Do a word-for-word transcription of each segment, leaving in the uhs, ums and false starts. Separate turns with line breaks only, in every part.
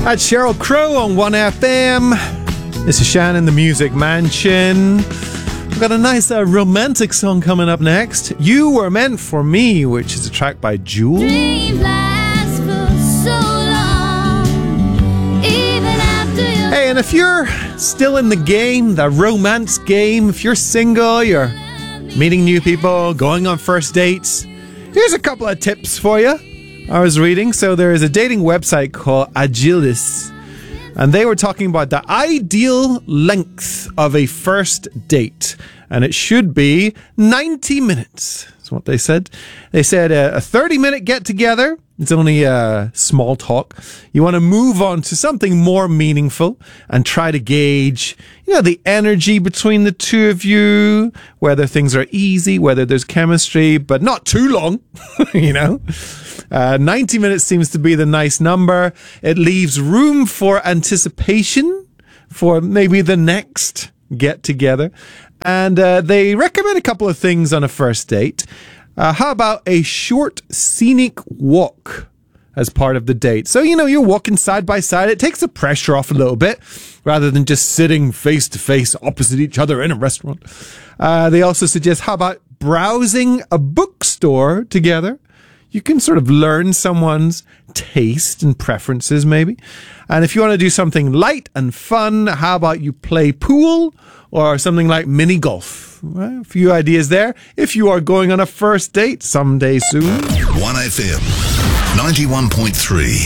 That's Sheryl Crow on one F M. This is Shan in the Music Mansion. We've got a nice uh, romantic song coming up next. You Were Meant For Me, which is a track by Jewel.
Dreams last for so long, even after you're
Hey, and if you're still in the game, the romance game, if you're single, you're meeting new people, going on first dates, here's a couple of tips for you. I was reading, so there is a dating website called Agilis, and they were talking about the ideal length of a first date, and it should be ninety minutes. That's what they said. They said a thirty-minute get-together. It's only uh, small talk. You want to move on to something more meaningful and try to gauge, you know, the energy between the two of you, whether things are easy, whether there's chemistry, but not too long, you know. Uh, ninety minutes seems to be the nice number. It leaves room for anticipation for maybe the next get together. And uh, they recommend a couple of things on a first date. Uh, how about a short scenic walk as part of the date? So, you know, you're walking side by side. It takes the pressure off a little bit rather than just sitting face to face opposite each other in a restaurant. Uh, they also suggest, how about browsing a bookstore together? You can sort of learn someone's taste and preferences, maybe. And if you want to do something light and fun, how about you play pool or something like mini golf? Well, a few ideas there if you are going on a first date someday soon.
one F M, ninety-one point three.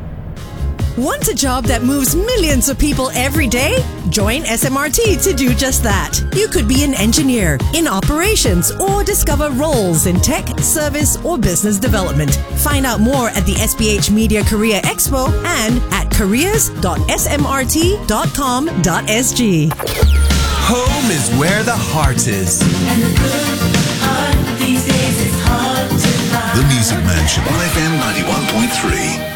Want a job that moves millions of people every day? Join S M R T to do just that. You could be an engineer, in operations, or discover roles in tech, service, or business development. Find out more at the S B H Media Career Expo and at careers dot s m r t dot com dot s g.
Home is where the heart is.
And the good art these days is hard to find.
The Music Mansion, one F M ninety-one point three.